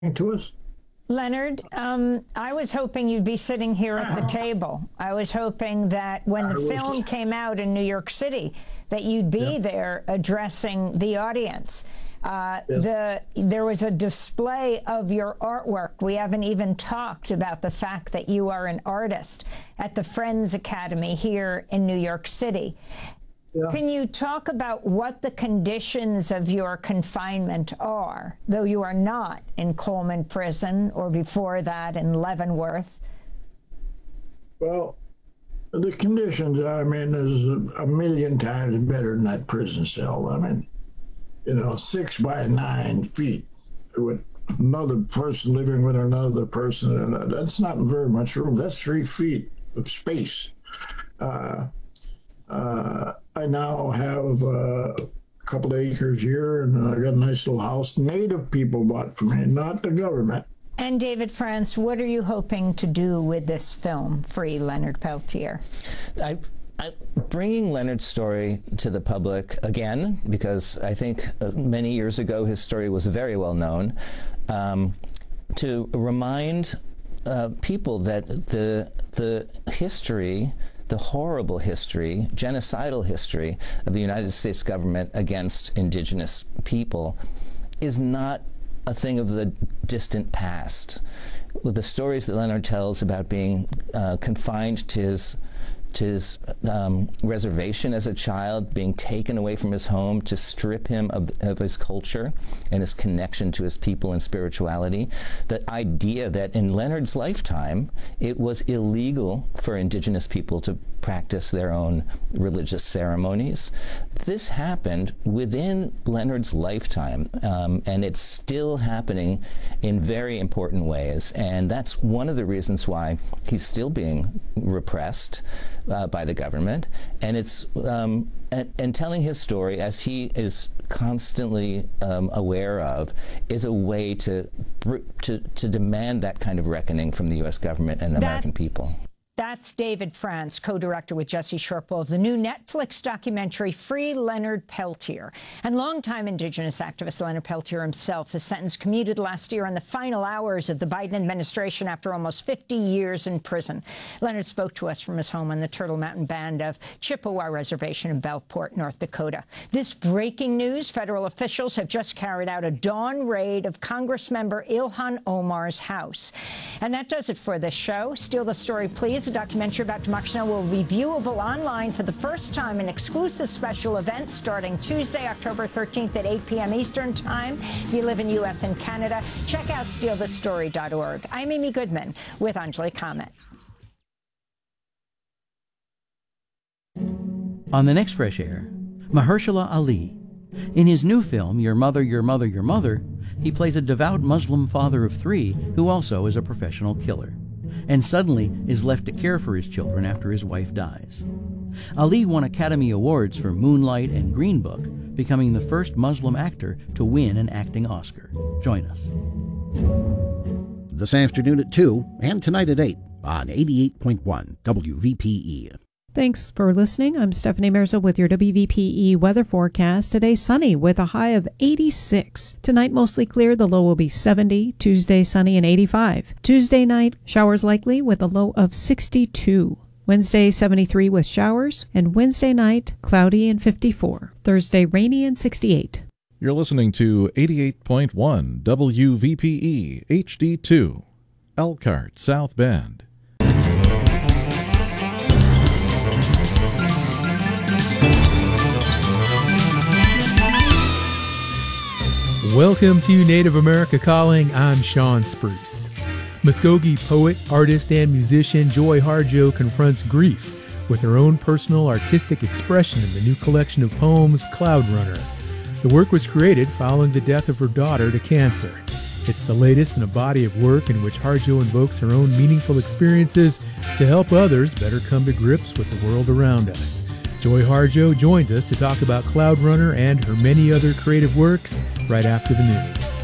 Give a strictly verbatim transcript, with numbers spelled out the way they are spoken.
to us? Leonard, um, I was hoping you'd be sitting here at the table. I was hoping that when the film came out in New York City, that you'd be yeah. there addressing the audience. Uh, yes. the, there was a display of your artwork. We haven't even talked about the fact that you are an artist at the Friends Academy here in New York City. Yeah. Can you talk about what the conditions of your confinement are, though you are not in Coleman Prison or before that in Leavenworth? Well, the conditions, I mean, is a million times better than that prison cell. I mean, you know, six by nine feet with another person living with another person. And that's not very much room. That's three feet of space. Uh, uh, I now have uh, a couple of acres here, and I got a nice little house. Native people bought for me, not the government. And David France, what are you hoping to do with this film, Free Leonard Peltier? I, I, bringing Leonard's story to the public again, because I think uh, many years ago his story was very well known, um, to remind uh, people that the the history. The horrible history, genocidal history of the United States government against indigenous people is not a thing of the distant past. With the stories that Leonard tells about being uh, confined to his to his um, reservation as a child, being taken away from his home to strip him of, of his culture and his connection to his people and spirituality. The idea that in Leonard's lifetime, it was illegal for indigenous people to practice their own religious ceremonies. This happened within Leonard's lifetime, um, and it's still happening in very important ways. And that's one of the reasons why he's still being repressed Uh, by the government, and it's um, and, and telling his story, as he is constantly um, aware of, is a way to, to to demand that kind of reckoning from the U S government and the that, American people. That's David France, co-director with Jesse Sharples of the new Netflix documentary Free Leonard Peltier. And longtime Indigenous activist Leonard Peltier himself, his sentence commuted last year in the final hours of the Biden administration after almost fifty years in prison. Leonard spoke to us from his home on the Turtle Mountain Band of Chippewa Reservation in Bellport, North Dakota. This breaking news: federal officials have just carried out a dawn raid of Congressmember Ilhan Omar's house. And that does it for this show. Steal the Story, Please. The documentary about Democracy Now! Will be viewable online for the first time in exclusive special events starting Tuesday, October thirteenth at eight p m Eastern Time. If you live in U S and Canada, check out steal the story dot org. I'm Amy Goodman with Anjali Kamat. On the next Fresh Air, Mahershala Ali. In his new film, Your Mother, Your Mother, Your Mother, he plays a devout Muslim father of three who also is a professional killer, and suddenly is left to care for his children after his wife dies. Ali won Academy Awards for Moonlight and Green Book, becoming the first Muslim actor to win an acting Oscar. Join us. This afternoon at two and tonight at eight on eighty-eight point one W V P E. Thanks for listening. I'm Stephanie Merza with your W V P E weather forecast. Today sunny with a high of eighty-six. Tonight mostly clear. The low will be seventy. Tuesday sunny and eighty-five. Tuesday night showers likely with a low of sixty-two. Wednesday seventy-three with showers. And Wednesday night cloudy and fifty-four. Thursday rainy and sixty-eight. You're listening to eighty-eight point one W V P E H D two, Elkhart, South Bend. Welcome to Native America Calling. I'm Sean Spruce. Muskogee poet, artist, and musician Joy Harjo confronts grief with her own personal artistic expression in the new collection of poems, Cloud Runner. The work was created following the death of her daughter to cancer. It's the latest in a body of work in which Harjo invokes her own meaningful experiences to help others better come to grips with the world around us. Joy Harjo joins us to talk about Cloud Runner and her many other creative works right after the news.